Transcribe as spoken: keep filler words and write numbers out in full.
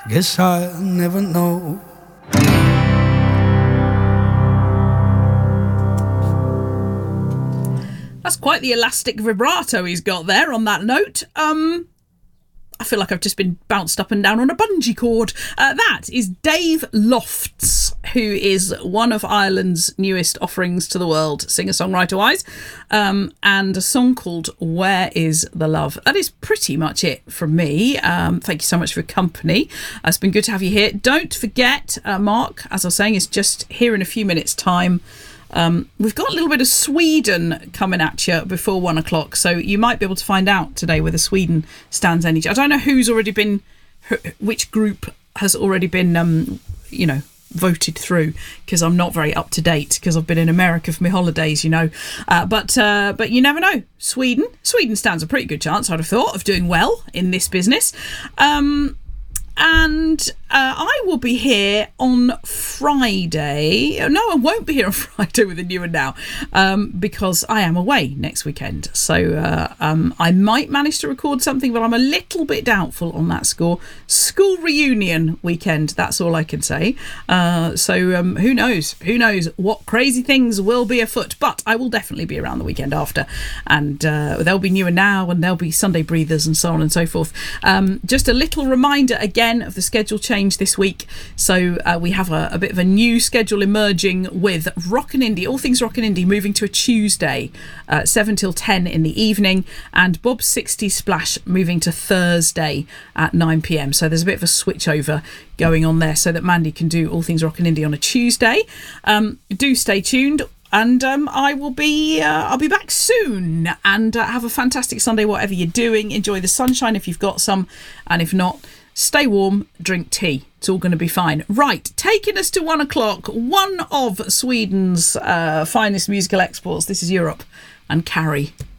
Guess I'll never know. That's quite the elastic vibrato he's got there on that note. Um, I feel like I've just been bounced up and down on a bungee cord. Uh, that is Dave Lofts, who is one of Ireland's newest offerings to the world, singer-songwriter-wise, um, and a song called Where Is the Love? That is pretty much it from me. Um, thank you so much for your company. Uh, it's been good to have you here. Don't forget, uh, Mark, as I was saying, is just here in a few minutes' time. Um, we've got a little bit of Sweden coming at you before one o'clock, so you might be able to find out today whether Sweden stands any. I don't know who's already been, which group has already been, um, you know, voted through, because I'm not very up to date because I've been in America for my holidays, you know. Uh, but uh, but you never know. Sweden, Sweden stands a pretty good chance, I'd have thought, of doing well in this business. Um, And uh, I will be here on Friday. No, I won't be here on Friday with the new and now um, because I am away next weekend. So uh, um, I might manage to record something, but I'm a little bit doubtful on that score. School reunion weekend, that's all I can say. Uh, so um, who knows? Who knows what crazy things will be afoot? But I will definitely be around the weekend after. And uh, there'll be new and now, and there'll be Sunday breathers and so on and so forth. Um, just a little reminder again of the schedule change this week. So uh, we have a, a bit of a new schedule emerging with Rockin' Indie, all things Rockin' Indie, moving to a Tuesday, uh, seven till ten in the evening, and Bob's sixties Splash moving to Thursday at nine p.m. So there's a bit of a switch over going on there so that Mandy can do all things Rockin' Indie on a Tuesday. Um, do stay tuned. And um, I will be, uh, I'll be back soon. And uh, have a fantastic Sunday, whatever you're doing. Enjoy the sunshine if you've got some, and if not, stay warm, drink tea. It's all going to be fine. Right, taking us to one o'clock, one of Sweden's uh, finest musical exports. This is Europe and Carrie.